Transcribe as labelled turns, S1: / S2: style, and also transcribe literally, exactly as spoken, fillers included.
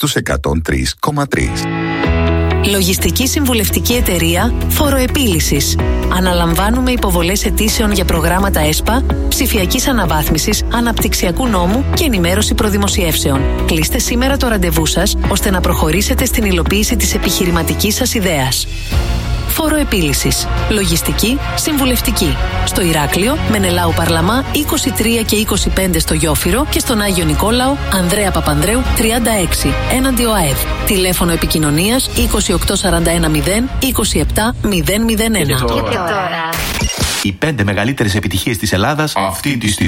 S1: στους εκατόν τρία κόμμα τρία.
S2: Λογιστική συμβουλευτική εταιρεία Φοροεπίλυσης. Αναλαμβάνουμε υποβολές αιτήσεων για προγράμματα ΕΣΠΑ, ψηφιακής αναβάθμισης, αναπτυξιακού νόμου και ενημέρωση προδημοσιεύσεων. Κλείστε σήμερα το ραντεβού σας, ώστε να προχωρήσετε στην υλοποίηση της επιχειρηματικής σας ιδέας. Φοροεπίλυσης. Λογιστική συμβουλευτική. Στο Ηράκλειο, Μενελάου Παρλαμά είκοσι τρία και είκοσι πέντε στο Γιόφυρο και στον Άγιο Νικόλαο, Ανδρέα Παπανδρέου τριάντα έξι, έναντι ΟΑΕΔ. Τηλέφωνο επικοινωνίας είκοσι οκτώ σαράντα ένα μηδέν είκοσι επτά μηδέν μηδέν ένα.
S3: Οι πέντε μεγαλύτερες επιτυχίες της Ελλάδας αυτή τη στιγμή.